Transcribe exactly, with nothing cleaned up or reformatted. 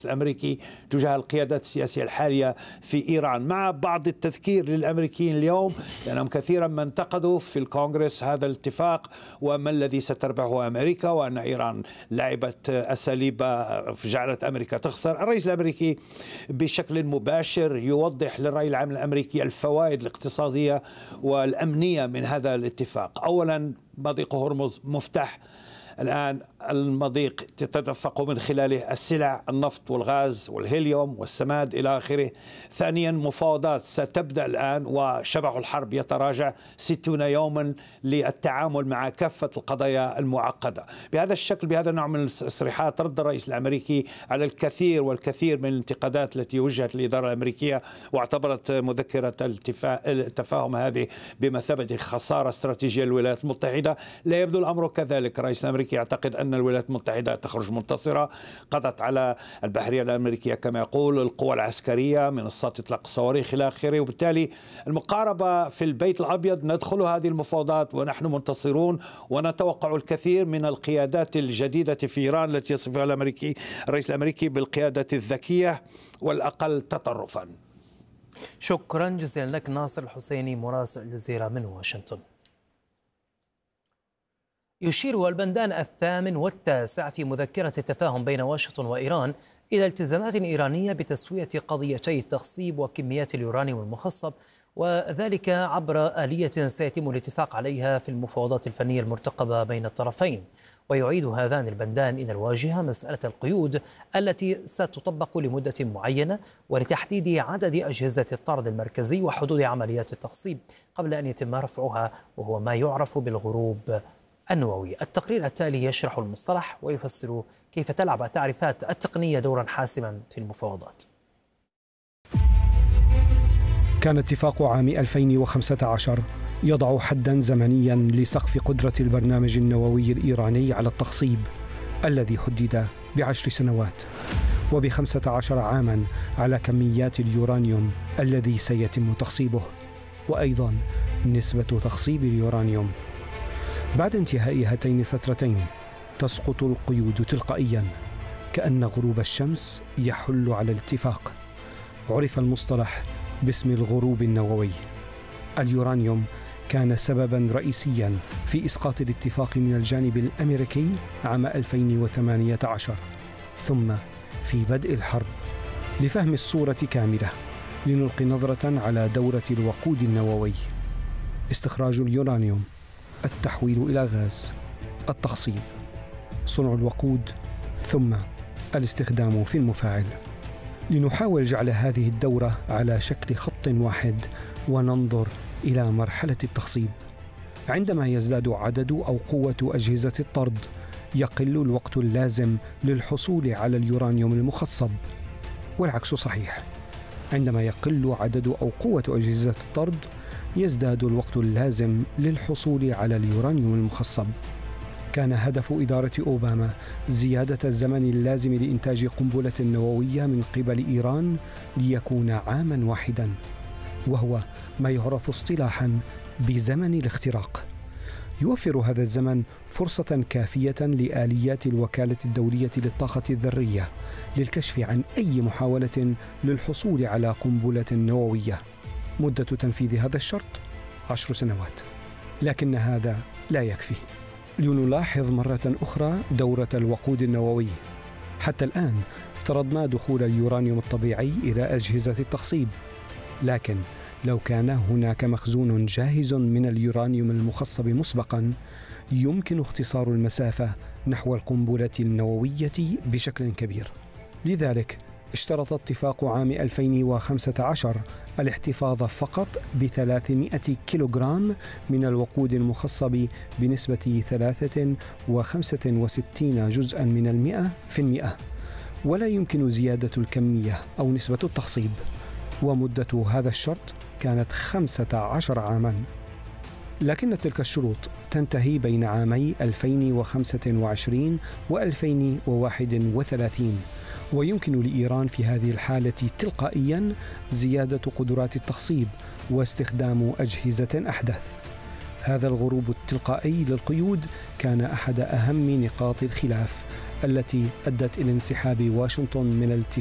الأمريكي تجاه القيادات السياسية الحالية في إيران، مع بعض التذكير للأمريكيين اليوم لأنهم كثيرا ما انتقدوا في الكونغرس هذا الاتفاق وما الذي ستربحه أمريكا، وأن إيران لعبت أساليب جعلت أمريكا تخسر. الرئيس الأمريكي بشكل مباشر يوضح للرأي العام الأمريكي الفوائد الاقتصادية والأمنية من هذا الاتفاق. أولا، مضيق هرمز مفتاح الآن، المضيق تتدفق من خلاله السلع، النفط والغاز والهيليوم والسماد إلى آخره. ثانيا، مفاوضات ستبدأ الآن وشبح الحرب يتراجع ستون يوما للتعامل مع كافة القضايا المعقدة. بهذا الشكل، بهذا النوع من التصريحات، رد الرئيس الأمريكي على الكثير والكثير من الانتقادات التي وجهت للإدارة الأمريكية، واعتبرت مذكرة التفاهم هذه بمثابة خسارة استراتيجية للولايات المتحدة. لا يبدو الأمر كذلك. الرئيس الأمريكي يعتقد أن الولايات المتحدة تخرج منتصرة، قضت على البحرية الأمريكية كما يقول، القوى العسكرية، منصات إطلاق الصواريخ إلى آخره. وبالتالي المقاربة في البيت الأبيض، ندخل هذه المفاوضات ونحن منتصرون، ونتوقع الكثير من القيادات الجديدة في إيران التي يصفها الأمريكي الرئيس الأمريكي بالقيادة الذكية والأقل تطرفا. شكرا جزيلا لك ناصر الحسيني، مراسل الجزيرة من واشنطن. يشير البندان الثامن والتاسع في مذكرة التفاهم بين واشنطن وإيران إلى التزامات إيرانية بتسوية قضيتي التخصيب وكميات اليورانيوم المخصب، وذلك عبر آلية سيتم الاتفاق عليها في المفاوضات الفنية المرتقبة بين الطرفين. ويعيد هذان البندان إلى الواجهة مسألة القيود التي ستطبق لمدة معينة ولتحديد عدد أجهزة الطرد المركزي وحدود عمليات التخصيب قبل أن يتم رفعها، وهو ما يعرف بالغروب النووي. التقرير التالي يشرح المصطلح ويفسر كيف تلعب التعريفات التقنية دورا حاسما في المفاوضات. كان اتفاق عام ألفين وخمسة عشر يضع حدا زمنيا لسقف قدرة البرنامج النووي الإيراني على التخصيب الذي حدد بعشر سنوات، وبخمسة عشر عاما على كميات اليورانيوم الذي سيتم تخصيبه، وأيضا نسبة تخصيب اليورانيوم. بعد انتهاء هاتين الفترتين تسقط القيود تلقائيا، كأن غروب الشمس يحل على الاتفاق. عرف المصطلح باسم الغروب النووي. اليورانيوم كان سببا رئيسيا في إسقاط الاتفاق من الجانب الأمريكي عام ألفين وثمانية عشر، ثم في بدء الحرب. لفهم الصورة كاملة لنلقي نظرة على دورة الوقود النووي: استخراج اليورانيوم، التحويل إلى غاز، التخصيب، صنع الوقود، ثم الاستخدام في المفاعل. لنحاول جعل هذه الدورة على شكل خط واحد وننظر إلى مرحلة التخصيب. عندما يزداد عدد أو قوة أجهزة الطرد يقل الوقت اللازم للحصول على اليورانيوم المخصب، والعكس صحيح. عندما يقل عدد أو قوة أجهزة الطرد يزداد الوقت اللازم للحصول على اليورانيوم المخصب. كان هدف إدارة أوباما زيادة الزمن اللازم لإنتاج قنبلة نووية من قبل إيران ليكون عاما واحدا، وهو ما يعرف اصطلاحا بزمن الاختراق. يوفر هذا الزمن فرصة كافية لآليات الوكالة الدولية للطاقة الذرية للكشف عن أي محاولة للحصول على قنبلة نووية. مدة تنفيذ هذا الشرط عشر سنوات، لكن هذا لا يكفي. لنلاحظ مرة أخرى دورة الوقود النووي. حتى الآن افترضنا دخول اليورانيوم الطبيعي إلى أجهزة التخصيب، لكن لو كان هناك مخزون جاهز من اليورانيوم المخصب مسبقا يمكن اختصار المسافة نحو القنبلة النووية بشكل كبير. لذلك اشترط اتفاق عام ألفين وخمسة عشر الاحتفاظ فقط بثلاثمائة كيلوغرام من الوقود المخصب بنسبة ثلاثة وخمسة وستين جزءا من المئة في المئة، ولا يمكن زيادة الكمية أو نسبة التخصيب. ومدة هذا الشرط كانت خمسة عشر عاما، لكن تلك الشروط تنتهي بين عامي ألفين وخمسة وعشرين وألفين وواحد وثلاثين، ويمكن لإيران في هذه الحالة تلقائيا زيادة قدرات التخصيب واستخدام أجهزة أحدث. هذا الغروب التلقائي للقيود كان أحد أهم نقاط الخلاف التي أدت إلى انسحاب واشنطن من الاتفاق